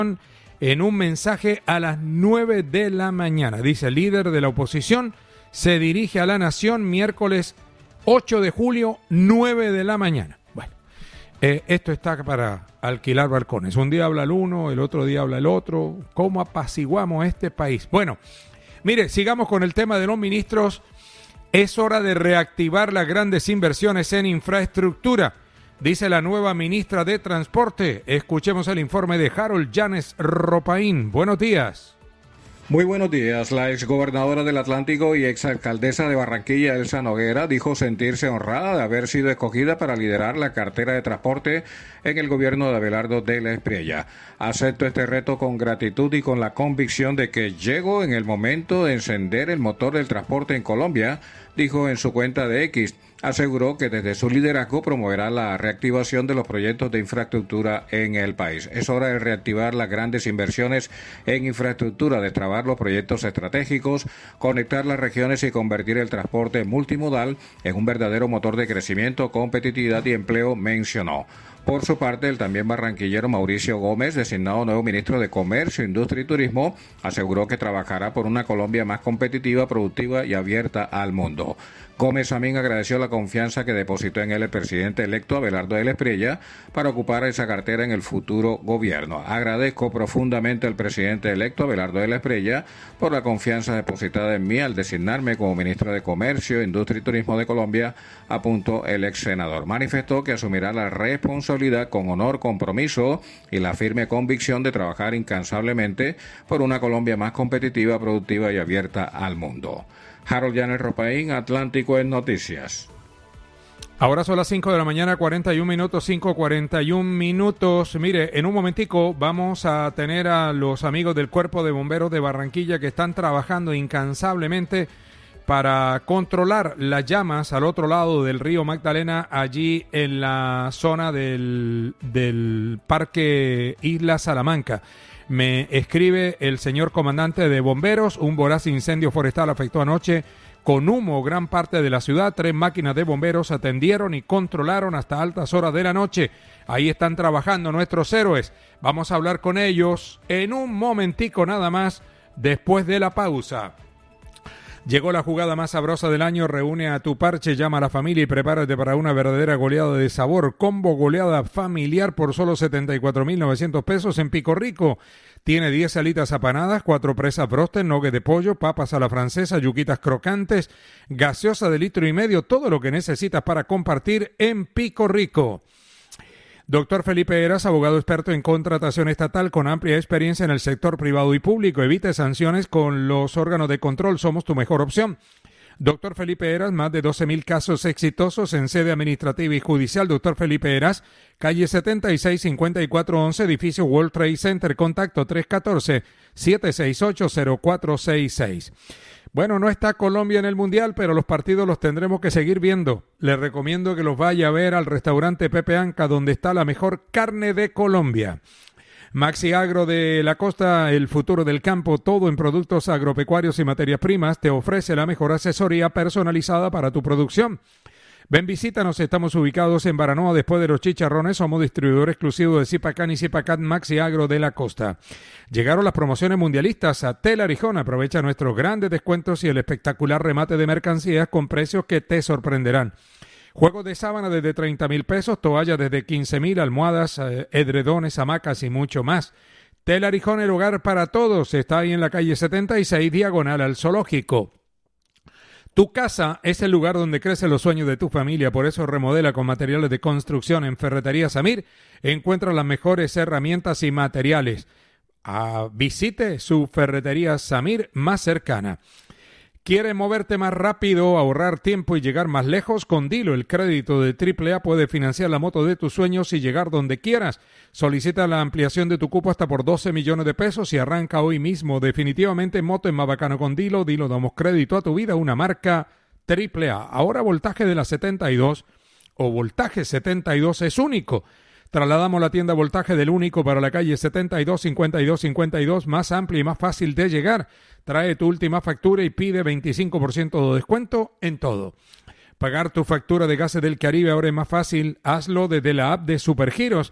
en un mensaje a las 9 de la mañana. Dice, el líder de la oposición se dirige a la nación miércoles 8 de julio, 9 de la mañana. Bueno, esto está para alquilar balcones. Un día habla el uno, el otro día habla el otro. ¿Cómo apaciguamos este país? Bueno, mire, sigamos con el tema de los ministros. Es hora de reactivar las grandes inversiones en infraestructura, dice la nueva ministra de Transporte. Escuchemos el informe de Harold Llanes Ropaín. Buenos días. Muy buenos días. La exgobernadora del Atlántico y exalcaldesa de Barranquilla, Elsa Noguera, dijo sentirse honrada de haber sido escogida para liderar la cartera de transporte en el gobierno de Abelardo de la Espriella. Acepto este reto con gratitud y con la convicción de que llego en el momento de encender el motor del transporte en Colombia, dijo en su cuenta de X. Aseguró que desde su liderazgo promoverá la reactivación de los proyectos de infraestructura en el país. Es hora de reactivar las grandes inversiones en infraestructura, destrabar los proyectos estratégicos, conectar las regiones y convertir el transporte multimodal en un verdadero motor de crecimiento, competitividad y empleo, mencionó. Por su parte, el también barranquillero Mauricio Gómez, designado nuevo ministro de Comercio, Industria y Turismo, aseguró que trabajará por una Colombia más competitiva, productiva y abierta al mundo. Gómez también agradeció la confianza que depositó en él el presidente electo Abelardo de la Espriella para ocupar esa cartera en el futuro gobierno. Agradezco profundamente al presidente electo Abelardo de la Espriella por la confianza depositada en mí al designarme como ministro de Comercio, Industria y Turismo de Colombia, apuntó el ex senador. Manifestó que asumirá la responsabilidad con honor, compromiso y la firme convicción de trabajar incansablemente por una Colombia más competitiva, productiva y abierta al mundo. Harold Llanes Ropaín, Atlántico en Noticias. Ahora son las 5 de la mañana, 41 minutos, 5:41 minutos. Mire, en un momentico vamos a tener a los amigos del Cuerpo de Bomberos de Barranquilla que están trabajando incansablemente para controlar las llamas al otro lado del río Magdalena, allí en la zona del Parque Isla Salamanca. Me escribe el señor comandante de bomberos, un voraz incendio forestal afectó anoche con humo gran parte de la ciudad. 3 máquinas de bomberos atendieron y controlaron hasta altas horas de la noche. Ahí están trabajando nuestros héroes. Vamos a hablar con ellos en un momentico nada más después de la pausa. Llegó la jugada más sabrosa del año, reúne a tu parche, llama a la familia y prepárate para una verdadera goleada de sabor. Combo goleada familiar por solo 74,900 pesos en Pico Rico. Tiene 10 alitas apanadas, 4 presas broster, nugget de pollo, papas a la francesa, yuquitas crocantes, gaseosa de 1,5 litros, todo lo que necesitas para compartir en Pico Rico. Doctor Felipe Heras, abogado experto en contratación estatal con amplia experiencia en el sector privado y público. Evite sanciones con los órganos de control. Somos tu mejor opción. Doctor Felipe Heras, más de 12,000 casos exitosos en sede administrativa y judicial. Doctor Felipe Heras, calle 76-5411, edificio World Trade Center. Contacto 314-768-0466. Bueno, no está Colombia en el Mundial, pero los partidos los tendremos que seguir viendo. Les recomiendo que los vaya a ver al restaurante Pepe Anca, donde está la mejor carne de Colombia. Maxi Agro de la Costa, el futuro del campo, todo en productos agropecuarios y materias primas, te ofrece la mejor asesoría personalizada para tu producción. Ven, visítanos, estamos ubicados en Baranoa, después de los Chicharrones, somos distribuidor exclusivo de Zipacan y Zipacat Maxi Agro de la Costa. Llegaron las promociones mundialistas a Tela Arijón, aprovecha nuestros grandes descuentos y el espectacular remate de mercancías con precios que te sorprenderán. Juegos de sábana desde 30,000 pesos, toallas desde 15,000, almohadas, edredones, hamacas y mucho más. Tela Arijón, el hogar para todos, está ahí en la calle 76, diagonal al Zoológico. Tu casa es el lugar donde crecen los sueños de tu familia, por eso remodela con materiales de construcción en Ferretería Samir. Encuentra las mejores herramientas y materiales. Visite su Ferretería Samir más cercana. ¿Quieres moverte más rápido, ahorrar tiempo y llegar más lejos? Con Dilo, el crédito de AAA puede financiar la moto de tus sueños y llegar donde quieras. Solicita la ampliación de tu cupo hasta por 12 millones de pesos y arranca hoy mismo. Definitivamente moto es más bacano con Dilo. Dilo, damos crédito a tu vida, una marca AAA. Ahora voltaje de la 72 o voltaje 72 es único. Trasladamos la tienda Voltaje del Único para la calle 72-52-52, más amplia y más fácil de llegar. Trae tu última factura y pide 25% de descuento en todo. Pagar tu factura de Gases del Caribe ahora es más fácil. Hazlo desde la app de Supergiros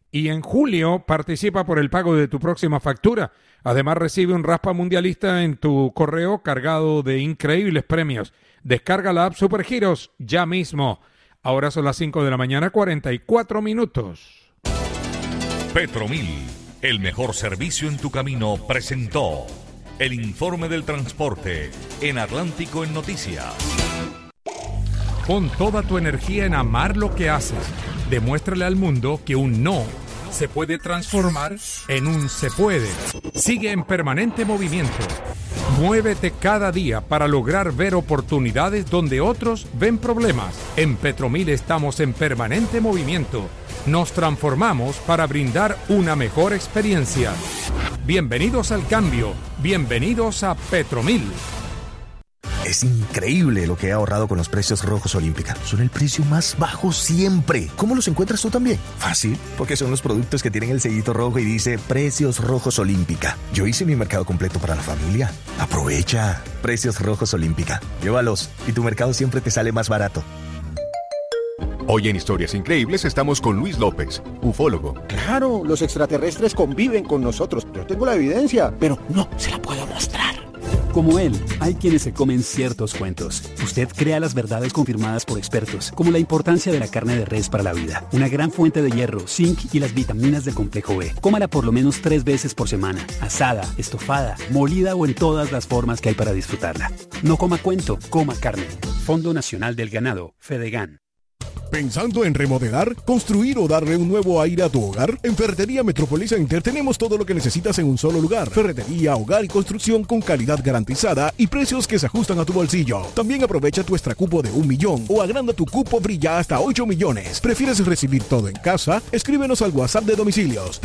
Y en julio participa por el pago de tu próxima factura. Además recibe un raspa mundialista en tu correo cargado de increíbles premios. Descarga la app Supergiros ya mismo. Ahora son las 5 de la mañana, 44 minutos. Petromil, el mejor servicio en tu camino, presentó el informe del transporte en Atlántico en Noticias. Pon toda tu energía en amar lo que haces. Demuéstrale al mundo que un no se puede transformar en un se puede. Sigue en permanente movimiento. Muévete cada día para lograr ver oportunidades donde otros ven problemas. En Petromil estamos en permanente movimiento. Nos transformamos para brindar una mejor experiencia. Bienvenidos al cambio. Bienvenidos a Petromil. Es increíble lo que he ahorrado con los precios rojos Olímpica. Son el precio más bajo siempre. ¿Cómo los encuentras tú también? Fácil, porque son los productos que tienen el sellito rojo y dice Precios Rojos Olímpica. Yo hice mi mercado completo para la familia. Aprovecha. Precios Rojos Olímpica. Llévalos y tu mercado siempre te sale más barato. Hoy en Historias Increíbles estamos con Luis López, ufólogo. Claro, los extraterrestres conviven con nosotros. Yo tengo la evidencia, pero no se la puedo mostrar. Como él, hay quienes se comen ciertos cuentos. Usted crea las verdades confirmadas por expertos, como la importancia de la carne de res para la vida, una gran fuente de hierro, zinc y las vitaminas del complejo B. Cómala por lo menos 3 veces por semana, asada, estofada, molida o en todas las formas que hay para disfrutarla. No coma cuento, coma carne. Fondo Nacional del Ganado, Fedegan. ¿Pensando en remodelar, construir o darle un nuevo aire a tu hogar? En Ferretería Metropolis Center tenemos todo lo que necesitas en un solo lugar. Ferretería, hogar y construcción con calidad garantizada y precios que se ajustan a tu bolsillo. También aprovecha tu extra cupo de 1 millón o agranda tu cupo brilla hasta 8 millones. ¿Prefieres recibir todo en casa? Escríbenos al WhatsApp de domicilios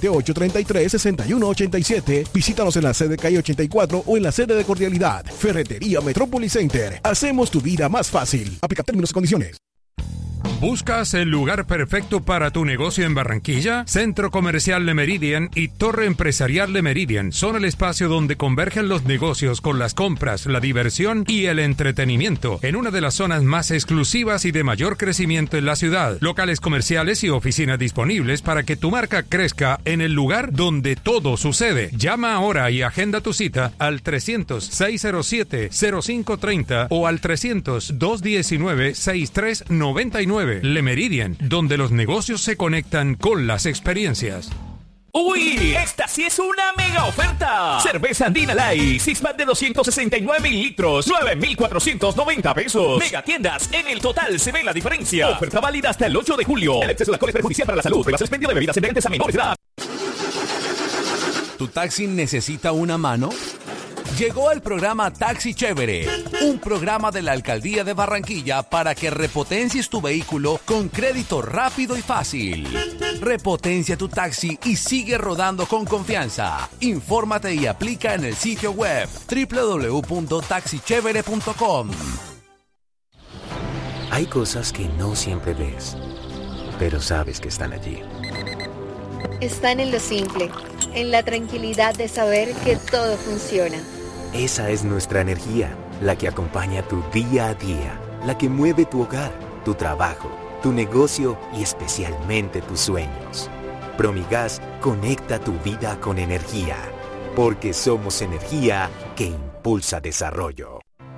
320-833-6187. Visítanos en la sede calle 84 o en la sede de Cordialidad. Ferretería Metropolis Center. Hacemos tu vida más fácil. Aplica términos y condiciones. ¿Buscas el lugar perfecto para tu negocio en Barranquilla? Centro Comercial Le Méridien y Torre Empresarial Le Méridien son el espacio donde convergen los negocios con las compras, la diversión y el entretenimiento en una de las zonas más exclusivas y de mayor crecimiento en la ciudad. Locales comerciales y oficinas disponibles para que tu marca crezca en el lugar donde todo sucede. Llama ahora y agenda tu cita al 300-607-0530 o al 300-219-6399. Le Méridien, donde los negocios se conectan con las experiencias. ¡Uy! ¡Esta sí es una mega oferta! Cerveza Andina Light, 6-pack de 269 mililitros, 9,490 pesos. Mega tiendas, en el total se ve la diferencia. Oferta válida hasta el 8 de julio. El exceso de alcohol es perjudicial para la salud. Prohíbas el expendio de bebidas embriagantes a menores de edad. ¿Tu taxi necesita una mano? Llegó el programa Taxi Chévere, un programa de la Alcaldía de Barranquilla para que repotencies tu vehículo con crédito rápido y fácil. Repotencia tu taxi y sigue rodando con confianza. Infórmate y aplica en el sitio web www.taxichevere.com. Hay cosas que no siempre ves, pero sabes que están allí. Están en lo simple, en la tranquilidad de saber que todo funciona. Esa es nuestra energía, la que acompaña tu día a día, la que mueve tu hogar, tu trabajo, tu negocio y especialmente tus sueños. Promigas conecta tu vida con energía, porque somos energía que impulsa desarrollo.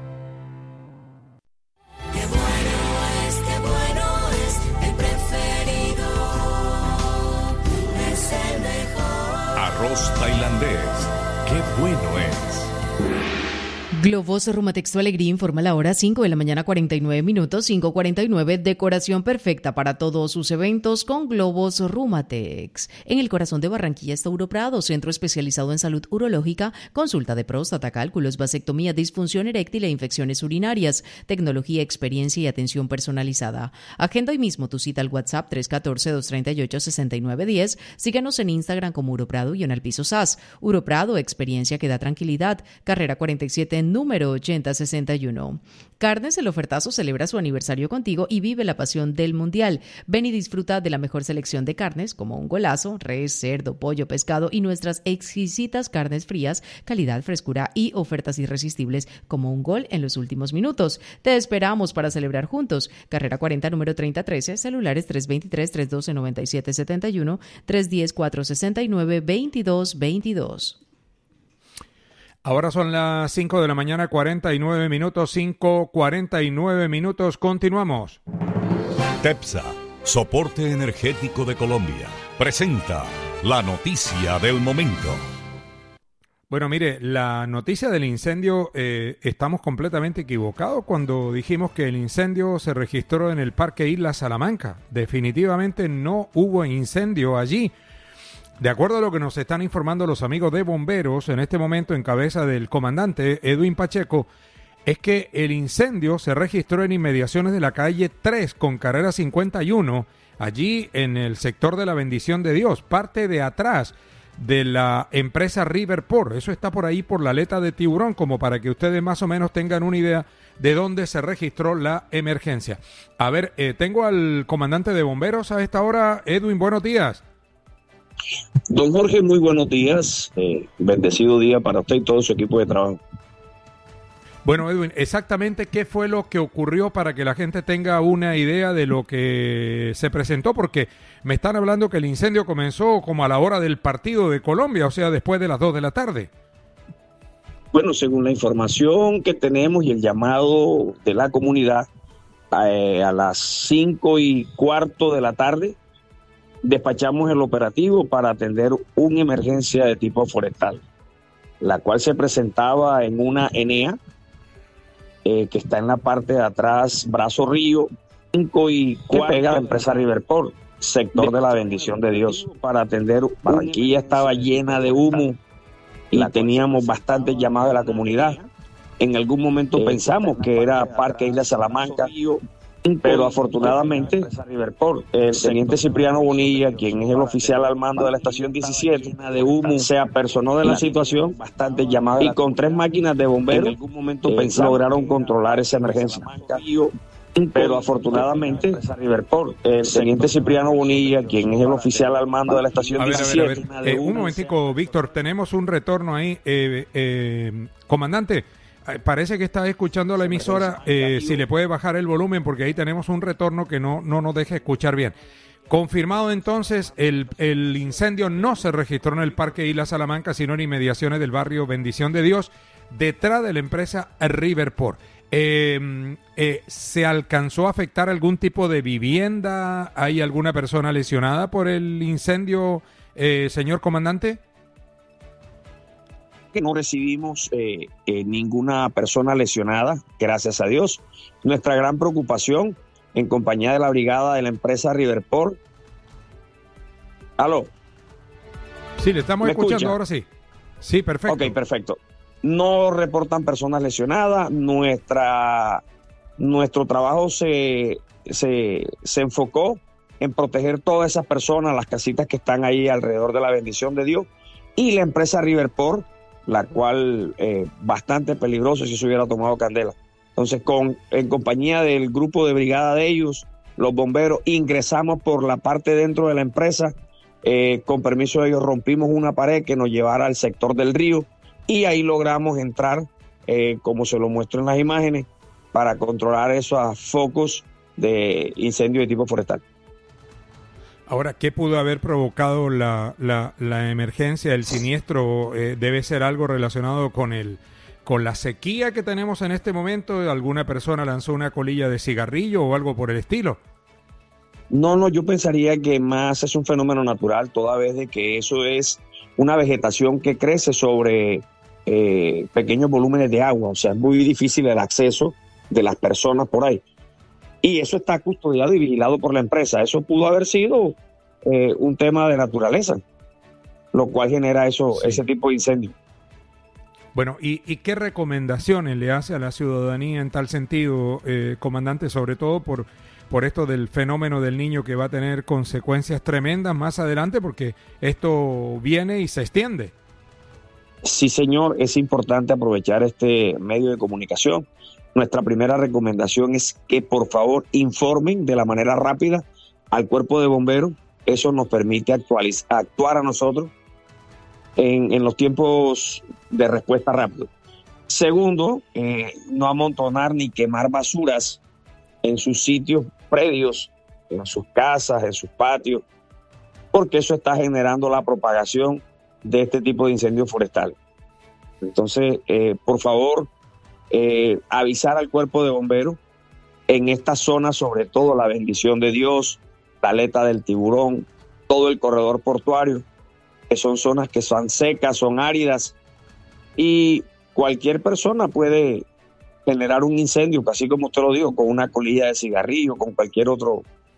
Arroz tailandés. ¡Qué bueno es! Globos Rumatex Alegría informa la hora 5 de la mañana 49 minutos, 5:49, decoración perfecta para todos sus eventos con Globos Rumatex. En el corazón de Barranquilla está Uroprado, centro especializado en salud urológica, consulta de próstata, cálculos, vasectomía, disfunción eréctil e infecciones urinarias, tecnología, experiencia y atención personalizada. Agenda hoy mismo tu cita al WhatsApp 314-238-6910. Síguenos en Instagram como Uroprado y en el piso SAS. Uroprado, experiencia que da tranquilidad. Carrera 47 en número 8061. Carnes El Ofertazo celebra su aniversario contigo y vive la pasión del Mundial. Ven y disfruta de la mejor selección de carnes como un golazo, res, cerdo, pollo, pescado y nuestras exquisitas carnes frías, calidad, frescura y ofertas irresistibles como un gol en los últimos minutos. Te esperamos para celebrar juntos. Carrera 40, número 3013, celulares 323-312-9771, 310-469-2222. Ahora son las 5 de la mañana, 49 minutos, 5:49 minutos. Continuamos. TEPSA, Soporte Energético de Colombia, presenta la noticia del momento. Bueno, mire, la noticia del incendio, estamos completamente equivocados cuando dijimos que el incendio se registró en el Parque Isla Salamanca. Definitivamente no hubo incendio allí. De acuerdo a lo que nos están informando los amigos de bomberos, en este momento en cabeza del comandante Edwin Pacheco, es que el incendio se registró en inmediaciones de la calle 3 con carrera 51, allí en el sector de la Bendición de Dios, parte de atrás de la empresa Riverport. Eso está por ahí por la aleta de Tiburón, como para que ustedes más o menos tengan una idea de dónde se registró la emergencia. A ver, tengo al comandante de bomberos a esta hora. Edwin, buenos días. Don Jorge, muy buenos días, bendecido día para usted y todo su equipo de trabajo. Bueno, Edwin, exactamente qué fue lo que ocurrió para que la gente tenga una idea de lo que se presentó, porque me están hablando que el incendio comenzó como a la hora del partido de Colombia, o sea, después de las 2 de la tarde. Bueno, según la información que tenemos y el llamado de la comunidad, a las 5:15 de la tarde, despachamos el operativo para atender una emergencia de tipo forestal, la cual se presentaba en una ENEA que está en la parte de atrás, Brazo Río, 5:15, que pega a la empresa Riverport, sector de la Bendición de Dios. Para atender, Barranquilla estaba llena de humo y teníamos bastantes llamadas de la comunidad. En algún momento pensamos que era Parque Isla Salamanca, pero afortunadamente el teniente Cipriano Bonilla, quien es el oficial al mando de la estación 17 de humo, se apersonó de la situación, bastante llamada, y con 3 máquinas de bomberos en algún momento lograron controlar esa emergencia. Pero afortunadamente el teniente Cipriano Bonilla, quien es el oficial al mando de la estación 17 de humo. Un momentico, Víctor, tenemos un retorno ahí. Comandante, parece que está escuchando la emisora, si le puede bajar el volumen porque ahí tenemos un retorno que no nos deja escuchar bien. Confirmado entonces, el incendio no se registró en el Parque Isla Salamanca, sino en inmediaciones del barrio Bendición de Dios, detrás de la empresa Riverport. ¿Se alcanzó a afectar algún tipo de vivienda? ¿Hay alguna persona lesionada por el incendio, señor comandante? Que no recibimos ninguna persona lesionada, gracias a Dios. Nuestra gran preocupación, en compañía de la brigada de la empresa Riverport. ¿Aló? Sí, le estamos escuchando escucha? Ahora sí. Sí, perfecto. Ok, perfecto. No reportan personas lesionadas. Nuestro trabajo se enfocó en proteger todas esas personas, las casitas que están ahí alrededor de la Bendición de Dios, y la empresa Riverport, la cual bastante peligroso si se hubiera tomado candela. Entonces, en compañía del grupo de brigada de ellos, los bomberos, ingresamos por la parte dentro de la empresa, con permiso de ellos rompimos una pared que nos llevara al sector del río y ahí logramos entrar, como se lo muestro en las imágenes, para controlar esos focos de incendio de tipo forestal. Ahora, ¿qué pudo haber provocado la emergencia, el siniestro? ¿Debe ser algo relacionado con la sequía que tenemos en este momento? ¿Alguna persona lanzó una colilla de cigarrillo o algo por el estilo? No, yo pensaría que más es un fenómeno natural, toda vez de que eso es una vegetación que crece sobre pequeños volúmenes de agua, o sea, es muy difícil el acceso de las personas por ahí. Y eso está custodiado y vigilado por la empresa. Eso pudo haber sido un tema de naturaleza, lo cual genera ese tipo de incendio. Bueno, ¿y qué recomendaciones le hace a la ciudadanía en tal sentido, comandante, sobre todo por esto del fenómeno del Niño, que va a tener consecuencias tremendas más adelante, porque esto viene y se extiende? Sí, señor, es importante aprovechar este medio de comunicación. Nuestra primera recomendación es que por favor informen de la manera rápida al cuerpo de bomberos. Eso nos permite actuar a nosotros en los tiempos de respuesta rápido. Segundo, no amontonar ni quemar basuras en sus sitios predios, en sus casas, en sus patios, porque eso está generando la propagación de este tipo de incendios forestales. Entonces, por favor, avisar al cuerpo de bomberos en esta zona, sobre todo la Bendición de Dios, la Aleta del Tiburón, todo el corredor portuario, que son zonas que son secas, son áridas, y cualquier persona puede generar un incendio, así como usted lo dijo, con una colilla de cigarrillo, con cualquier otro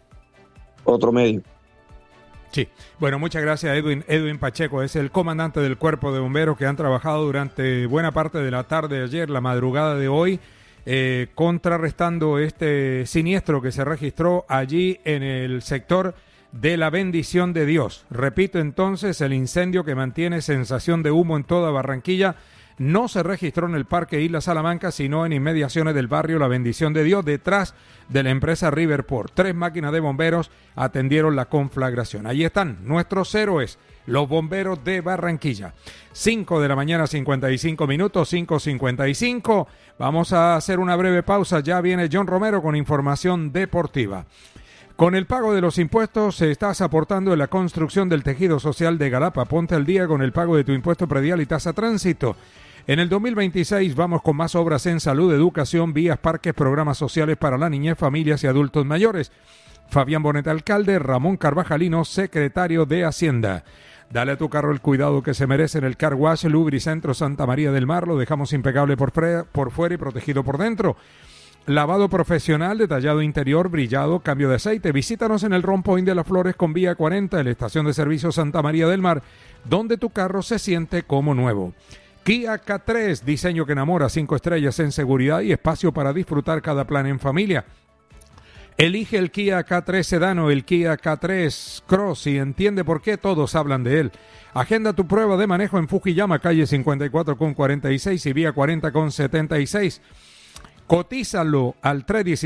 medio. Sí, bueno, muchas gracias Edwin Pacheco, es el comandante del Cuerpo de Bomberos que han trabajado durante buena parte de la tarde de ayer, la madrugada de hoy, contrarrestando este siniestro que se registró allí en el sector de la Bendición de Dios. Repito entonces, el incendio que mantiene sensación de humo en toda Barranquilla no se registró en el Parque Isla Salamanca, sino en inmediaciones del barrio La Bendición de Dios, detrás de la empresa Riverport. 3 máquinas de bomberos atendieron la conflagración. Allí están nuestros héroes, los bomberos de Barranquilla. 5 de la mañana, 55 minutos, 5:55. Vamos a hacer una breve pausa. Ya viene John Romero con información deportiva. Con el pago de los impuestos estás aportando en la construcción del tejido social de Galapa. Ponte al día con el pago de tu impuesto predial y tasa tránsito. En el 2026 vamos con más obras en salud, educación, vías, parques, programas sociales para la niñez, familias y adultos mayores. Fabián Bonet, alcalde, Ramón Carvajalino, secretario de Hacienda. Dale a tu carro el cuidado que se merece en el Car Wash Lubricentro Santa María del Mar. Lo dejamos impecable por fuera y protegido por dentro. Lavado profesional, detallado interior, brillado, cambio de aceite. Visítanos en el Rompoint de las Flores con vía 40 en la estación de servicio Santa María del Mar, donde tu carro se siente como nuevo. Kia K3, diseño que enamora, 5 estrellas en seguridad y espacio para disfrutar cada plan en familia. Elige el Kia K3 Sedan o el Kia K3 Cross y entiende por qué todos hablan de él. Agenda tu prueba de manejo en Fujiyama, calle 54 con 46 y vía 40 con 76. Cotízalo al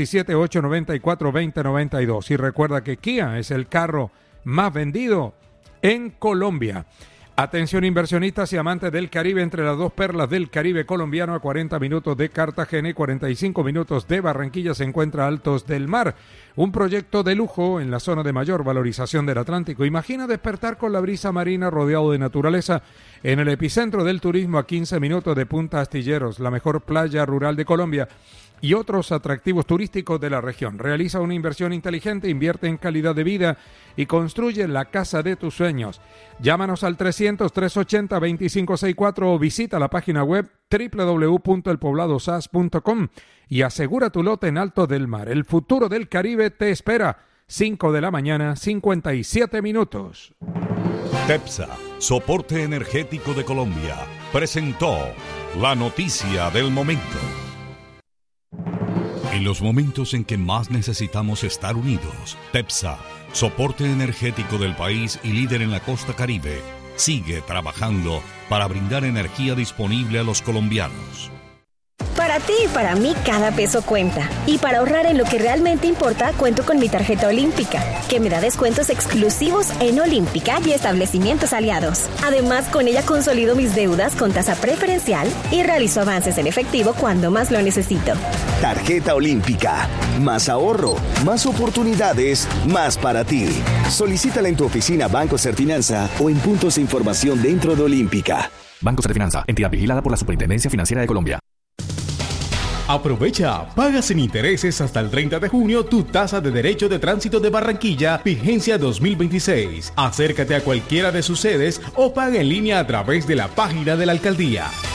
317-894-2092 y recuerda que Kia es el carro más vendido en Colombia. Atención inversionistas y amantes del Caribe, entre las dos perlas del Caribe colombiano, a 40 minutos de Cartagena y 45 minutos de Barranquilla se encuentra Altos del Mar, un proyecto de lujo en la zona de mayor valorización del Atlántico. Imagina despertar con la brisa marina rodeado de naturaleza en el epicentro del turismo a 15 minutos de Punta Astilleros, la mejor playa rural de Colombia y otros atractivos turísticos de la región. Realiza una inversión inteligente, invierte en calidad de vida y construye la casa de tus sueños. Llámanos al 300-380-2564 o visita la página web www.elpobladosas.com y asegura tu lote en Alto del Mar. El futuro del Caribe te espera. 5 de la mañana, 57 minutos. TEPSA, Soporte Energético de Colombia, presentó la noticia del momento. En los momentos en que más necesitamos estar unidos, TEPSA, soporte energético del país y líder en la costa Caribe, sigue trabajando para brindar energía disponible a los colombianos. Para ti y para mí cada peso cuenta. Y para ahorrar en lo que realmente importa, cuento con mi tarjeta Olímpica, que me da descuentos exclusivos en Olímpica y establecimientos aliados. Además, con ella consolido mis deudas con tasa preferencial y realizo avances en efectivo cuando más lo necesito. Tarjeta Olímpica. Más ahorro, más oportunidades, más para ti. Solicítala en tu oficina Banco Serfinanza o en puntos de información dentro de Olímpica. Banco Serfinanza, entidad vigilada por la Superintendencia Financiera de Colombia. Aprovecha, paga sin intereses hasta el 30 de junio tu tasa de derecho de tránsito de Barranquilla, vigencia 2026. Acércate a cualquiera de sus sedes o paga en línea a través de la página de la alcaldía.